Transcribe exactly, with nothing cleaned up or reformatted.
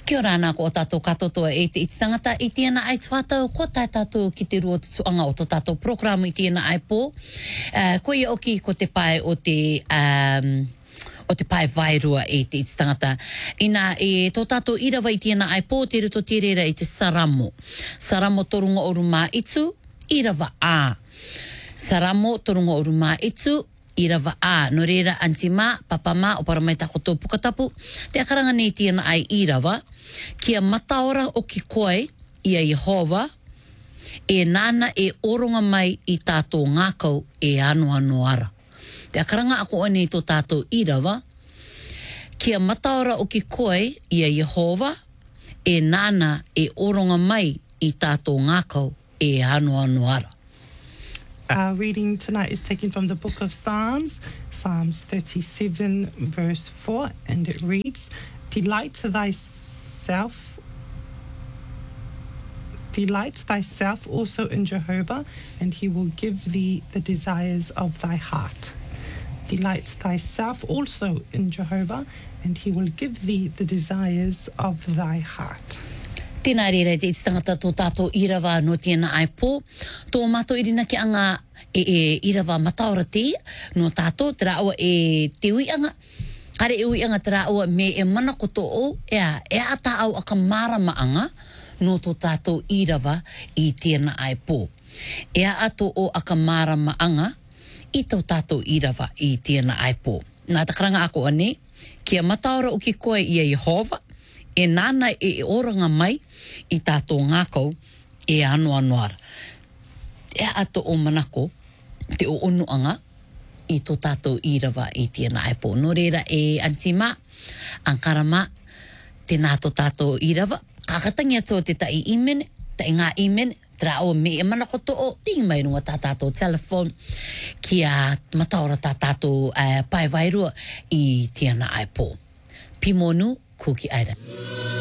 Kia ora nā ko o tātou katotoa e te iti tangata i tēnā ai tuatau ko tai tātou ki te rua te tuanga o tō tātou programu i tēnā ai pō. Uh, ko ia oki ko te pai o te um, o te pai vairua e te iti tangata. Ina e tō tātou irawa i tēnā ai pō te ruto tirera i te Saramo. Saramo torunga o rumā itu, irawa a. Saramo torunga o rumā itu, irawa a. No reira anti mā, papa mā, o paramai tako tō pukatapu. Te akaranga nei tēnā ai irawa. Kia mataora o ki koe, ia Jehova, e nāna e oronga mai i tātou ngākau e anu anu ara. Te akaranga ako ane i tō tātou irawa, kia mataora o ki koe, ia Jehova, e nāna e oronga mai i tātou ngākau e anu anu ara. Our reading tonight is taken from the book of Psalms, Psalms thirty-seven, verse four, and it reads, Delight thyself, delight thyself also in Jehovah, and he will give thee the desires of thy heart. Delight thyself also in Jehovah, and he will give thee the desires of thy heart. Tēnā reira te iti tangata tō tātou irawa no tēnā ai pō. Tō mātou irina ki anga e, e irawa mataora te no tātou, te rāua e te ui anga. Kare e ui anga te rāua me e mana koto o, ea, e ata au aka marama anga no tō tātou irawa i tēnā ai pō. Ea ato o aka marama anga i tō tātou irawa i tēnā ai pō. Nā takaranga ako ane, kia mataora o ki koe ia Jehova, e nāna e oranga mai i tātou ngākau e anu anuara. E ato o manako, te o onuanga i tō tātou irawa i tēnā ai pō. No reira e antima, ankarama, tēnā tō tātou irawa. Kakatangi ato te tai imene, tai ngā imene, tra o me e manakoto o, ringi mai runga tā tātou telefon, kia mataora tā tātou uh, pai vairua i tēnā ai pō. Pimonu, kuki aira.